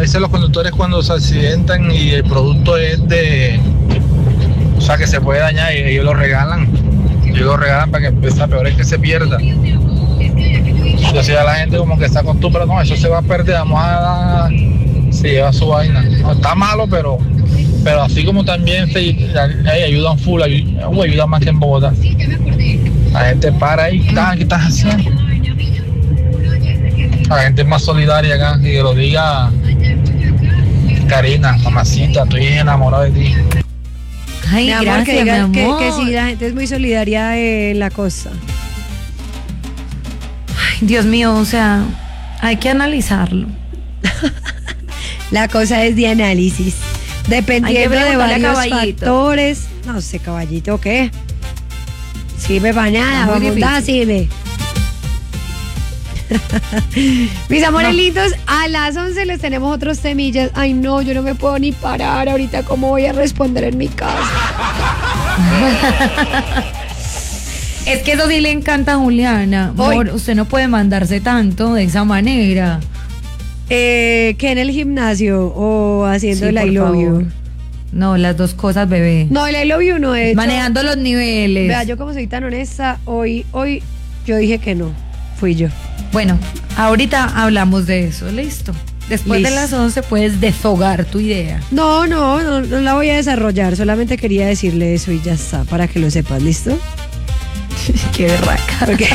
veces los conductores cuando se accidentan y el producto es o sea, que se puede dañar y ellos lo regalan. Ellos lo regalan para que empiece a peor es que se pierda. Entonces ya la gente como que está acostumbrada, no, eso se va a perder, vamos a se lleva su vaina. No, está malo, pero así como también ayudan full, ayudan más que en Bogotá. La gente para ahí, ¿qué estás haciendo? La gente es más solidaria acá, y que lo diga Karina, mamacita, estoy enamorado de ti. Ay, Mi amor, gracias, mi amor. que sí, la gente es muy solidaria en la costa. Ay, Dios mío, o sea, hay que analizarlo. La cosa es de análisis. Dependiendo de varios factores. No sé, caballito, ¿qué? Sirve para nada, vamos, sirve. Mis amores lindos, a las 11 les tenemos otros temillas. Ay no, yo no me puedo ni parar ahorita. ¿Cómo voy a responder en mi casa? Es que eso sí le encanta a Juliana. Amor, usted no puede mandarse tanto de esa manera. Que en el gimnasio o haciendo el I love you. No, las dos cosas, bebé. No, el I love you no es. Manejando los niveles. Vea, yo como soy tan honesta, hoy yo dije que no. Fui yo. Bueno, ahorita hablamos de eso, listo. Después de las 11 puedes deshogar tu idea. No la voy a desarrollar. Solamente quería decirle eso y ya está, para que lo sepas, ¿listo? Qué berraca. Porque...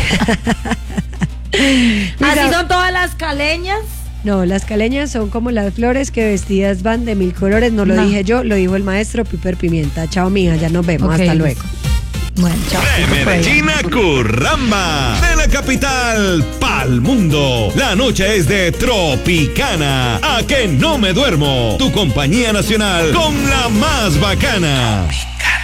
¿Así son todas las caleñas? No, las caleñas son como las flores que vestidas van de 1000 colores. No lo dije yo, lo dijo el maestro Piper Pimienta. Chao, mija, ya nos vemos. Hasta luego. Bueno, chao. De Medellín a Curramba, de la capital pa'l mundo. La noche es de Tropicana. A que no me duermo. Tu compañía nacional con la más bacana.